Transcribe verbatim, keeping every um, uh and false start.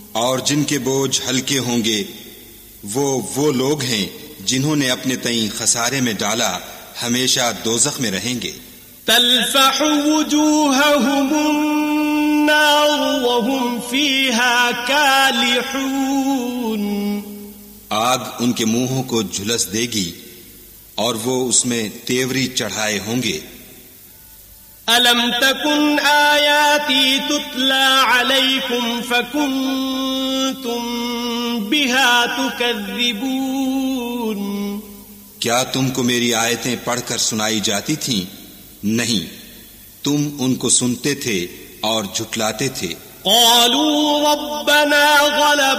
और जिनके बोझ हल्के होंगे वो वो लोग हैं जिन्होंने अपने तई खसारे में डाला, हमेशा दोज़ख में रहेंगे। तल्फहु वुजूहहुमुन नार वहुम फीहा कालिहून, आग उनके मुंहों को झुलस देगी और वो उसमें तेवरी चढ़ाए होंगे। अलम तकुन आयाती तुतला अलैकुम फकुंतुम बिहा तुकज़्ज़िबून, क्या तुमको मेरी आयतें पढ़कर सुनाई जाती थीं? नहीं, तुम उनको सुनते थे और झुटलाते थे। क़ालू रब्बना ग़लबत